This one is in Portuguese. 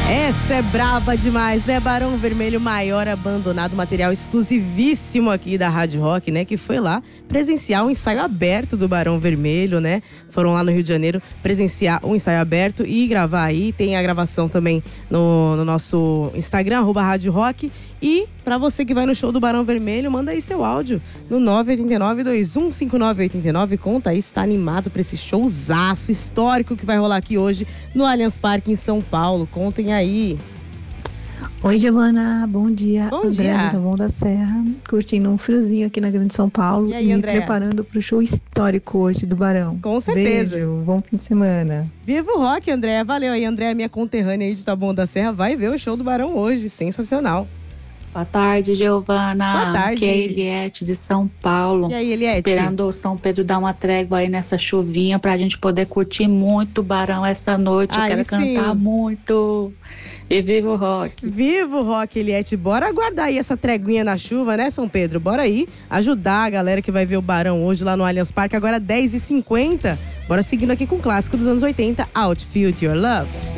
Essa é braba demais, né? Barão Vermelho, maior abandonado, material exclusivíssimo aqui da Rádio Rock, né? Que foi lá presenciar um ensaio aberto do Barão Vermelho, né? Foram lá no Rio de Janeiro presenciar um ensaio aberto e gravar aí. Tem a gravação também no nosso Instagram, @Rádio Rock. E pra você que vai no show do Barão Vermelho, manda aí seu áudio no 989-215989. Conta aí se tá animado pra esse showzaço histórico que vai rolar aqui hoje no Allianz Parque em São Paulo. Contem aí. Oi, Giovana, bom dia. Bom André dia. do Taboão da Serra, curtindo um friozinho aqui na Grande São Paulo. E aí, André? Preparando pro show histórico hoje do Barão. Com certeza. Beijo, bom fim de semana. Viva o rock, André. Valeu aí, André, minha conterrânea aí de Taboão da Serra. Vai ver o show do Barão hoje. Sensacional. Boa tarde, Giovana. Boa tarde. Aqui é a Eliette de São Paulo. E aí, Eliette? Esperando o São Pedro dar uma trégua aí nessa chuvinha pra gente poder curtir muito o Barão essa noite. Eu quero cantar muito. E viva o rock. Viva o rock, Eliette. Bora aguardar aí essa treguinha na chuva, né, São Pedro? Bora aí ajudar a galera que vai ver o Barão hoje lá no Allianz Parque, agora 10h50. Bora seguindo aqui com o clássico dos anos 80, Outfield Your Love.